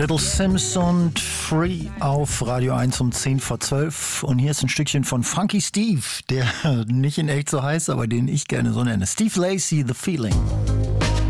Little Sims und Free auf Radio 1 um 10 vor 12. Und hier ist ein Stückchen von Funky Steve, der nicht in echt so heißt, aber den ich gerne so nenne. Steve Lacy, The Feeling.